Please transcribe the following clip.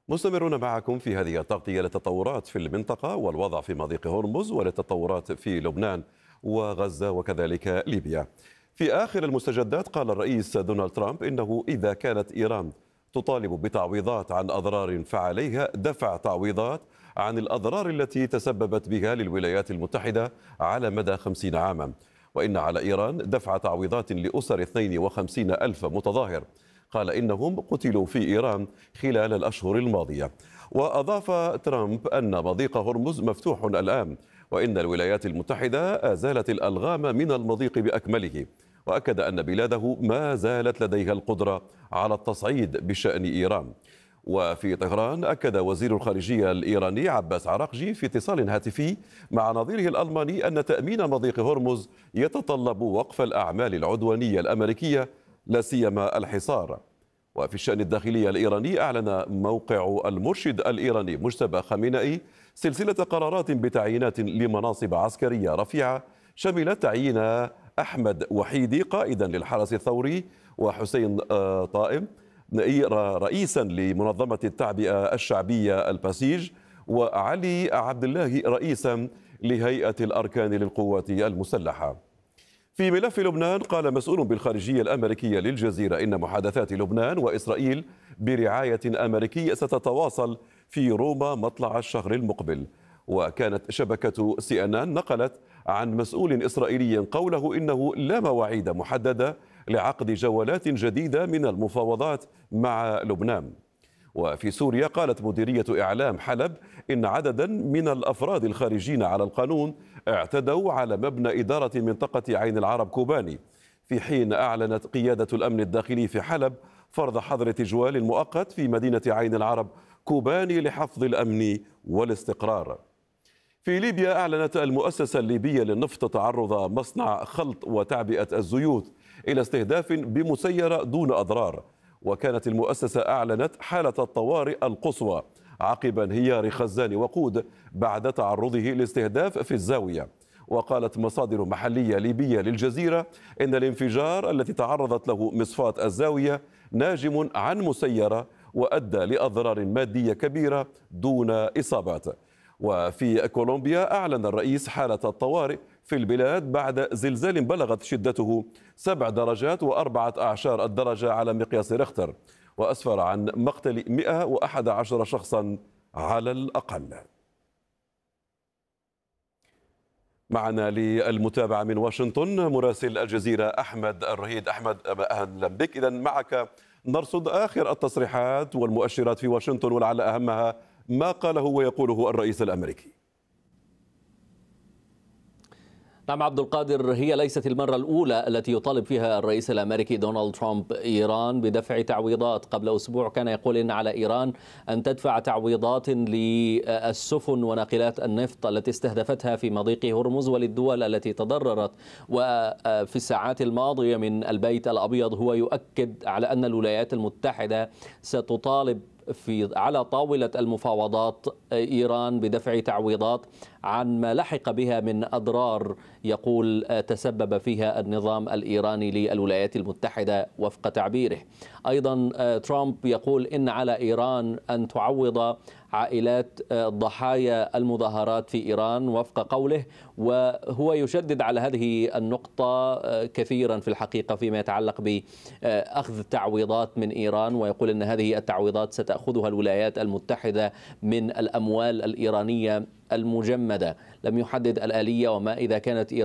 مستمرون معكم في هذه التغطية للتطورات في المنطقة والوضع في مضيق هرمز وللتطورات في لبنان وغزة وكذلك ليبيا. في آخر المستجدات قال الرئيس دونالد ترامب إنه إذا كانت إيران تطالب بتعويضات عن أضرار فعليها دفع تعويضات عن الأضرار التي تسببت بها للولايات المتحدة على مدى 50 عاما، وإن على إيران دفع تعويضات لأسر 52 ألف متظاهر قال إنهم قتلوا في إيران خلال الأشهر الماضية. وأضاف ترامب أن مضيق هرمز مفتوح الآن، وإن الولايات المتحدة أزالت الألغام من المضيق بأكمله، وأكد أن بلاده ما زالت لديها القدرة على التصعيد بشأن إيران. وفي طهران أكد وزير الخارجية الإيراني عباس عراقجي في اتصال هاتفي مع نظيره الألماني أن تأمين مضيق هرمز يتطلب وقف الأعمال العدوانية الأمريكية لا سيما الحصار. وفي الشأن الداخلي الإيراني أعلن موقع المرشد الإيراني مجتبى خامنئي سلسلة قرارات بتعيينات لمناصب عسكرية رفيعة شملت تعيين أحمد وحيدي قائدا للحرس الثوري، وحسين طائم رئيسا لمنظمة التعبئة الشعبية الباسيج، وعلي عبد الله رئيسا لهيئة الأركان للقوات المسلحة. في ملف لبنان قال مسؤول بالخارجية الأمريكية للجزيرة إن محادثات لبنان وإسرائيل برعاية أمريكية ستتواصل في روما مطلع الشهر المقبل. وكانت شبكة CNN نقلت عن مسؤول إسرائيلي قوله إنه لا مواعيد محددة لعقد جولات جديدة من المفاوضات مع لبنان. وفي سوريا قالت مديرية إعلام حلب إن عددا من الأفراد الخارجين على القانون اعتدوا على مبنى إدارة منطقة عين العرب كوباني، في حين أعلنت قيادة الأمن الداخلي في حلب فرض حظر تجوال مؤقت في مدينة عين العرب كوباني لحفظ الأمن والاستقرار. في ليبيا أعلنت المؤسسة الليبية للنفط تعرض مصنع خلط وتعبئة الزيوت إلى استهداف بمسيرة دون أضرار، وكانت المؤسسة أعلنت حالة الطوارئ القصوى عقب انهيار خزان وقود بعد تعرضه لاستهداف في الزاوية. وقالت مصادر محلية ليبية للجزيرة إن الانفجار الذي تعرضت له مصفاة الزاوية ناجم عن مسيرة وأدى لأضرار مادية كبيرة دون إصابات. وفي كولومبيا أعلن الرئيس حالة الطوارئ في البلاد بعد زلزال بلغت شدته 7 درجات و4 أعشار الدرجة على مقياس ريختر، وأسفر عن مقتل 111 شخصا على الأقل. معنا للمتابعة من واشنطن مراسل الجزيرة أحمد الرهيد. أحمد، أهلا بك. إذا معك نرصد آخر التصريحات والمؤشرات في واشنطن، ولعل أهمها ما قاله ويقوله الرئيس الأمريكي. نعم عبد القادر، هي ليست المرة الأولى التي يطالب فيها الرئيس الأمريكي دونالد ترامب إيران بدفع تعويضات. قبل أسبوع كان يقول إن على إيران أن تدفع تعويضات للسفن وناقلات النفط التي استهدفتها في مضيق هرمز وللدول التي تضررت. وفي الساعات الماضية من البيت الأبيض هو يؤكد على أن الولايات المتحدة ستطالب على طاولة المفاوضات إيران بدفع تعويضات عن ما لحق بها من أضرار يقول تسبب فيها النظام الإيراني للولايات المتحدة وفق تعبيره. أيضا ترامب يقول إن على إيران أن تعوض عائلات ضحايا المظاهرات في إيران وفق قوله، وهو يشدد على هذه النقطة كثيرا في الحقيقة فيما يتعلق بأخذ تعويضات من إيران، ويقول أن هذه التعويضات ستأخذها الولايات المتحدة من الأموال الإيرانية المجمدة. لم يحدد الآلية وما إذا كانت إيران